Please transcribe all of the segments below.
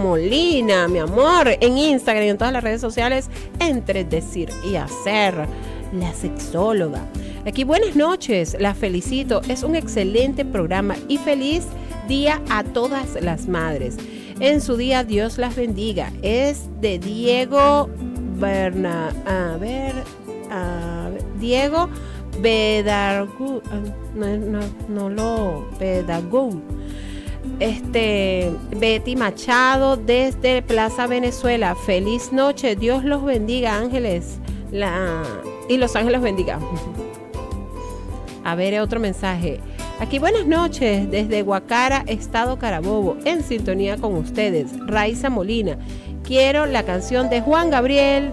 Molina, mi amor, en Instagram y en todas las redes sociales, entre decir y hacer, la sexóloga. Aquí, buenas noches, la felicito, es un excelente programa y feliz día a todas las madres. En su día, Dios las bendiga. Es de Diego Diego Bedargu, Bedargu. Betty Machado desde Plaza Venezuela. Feliz noche, Dios los bendiga, ángeles. Y los ángeles bendiga. A ver, otro mensaje. Aquí, buenas noches, desde Guacara, Estado Carabobo, en sintonía con ustedes, Raiza Molina. Quiero la canción de Juan Gabriel,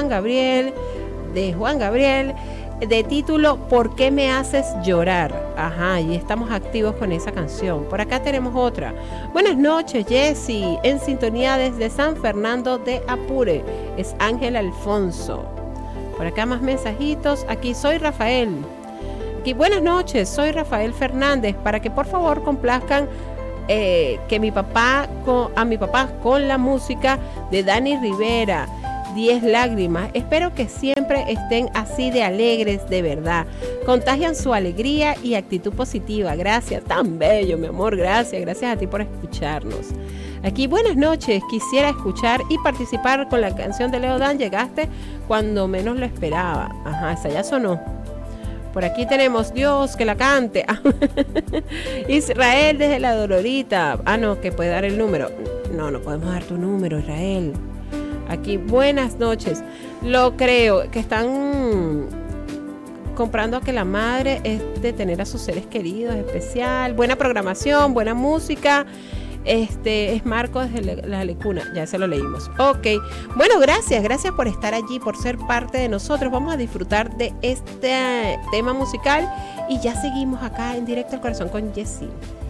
de título ¿Por qué me haces llorar? Ajá, y estamos activos con esa canción. Por acá tenemos otra. Buenas noches, Jessy, en sintonía desde San Fernando de Apure. Es Ángel Alfonso. Por acá más mensajitos. Aquí soy Rafael. Aquí, buenas noches, soy Rafael Fernández, para que por favor complazcan a mi papá con la música de Dani Rivera, 10 lágrimas. Espero que siempre estén así de alegres, de verdad. Contagian su alegría y actitud positiva. Gracias, tan bello, mi amor, gracias a ti por escucharnos. Aquí, buenas noches, quisiera escuchar y participar con la canción de Leo Dan. Llegaste cuando menos lo esperaba. Ajá, esa ya sonó. Por aquí tenemos Dios que la cante. Israel desde la Dolorita. No, que puede dar el número. No podemos dar tu número, Israel. Aquí, buenas noches. Lo creo que están comprando a que la madre es de tener a sus seres queridos especial. Buena programación, buena música. Es Marco desde la Lecuna, ya se lo leímos. Ok, bueno, gracias por estar allí, por ser parte de nosotros. Vamos a disfrutar de este tema musical y ya seguimos acá en Directo al Corazón con Jessy.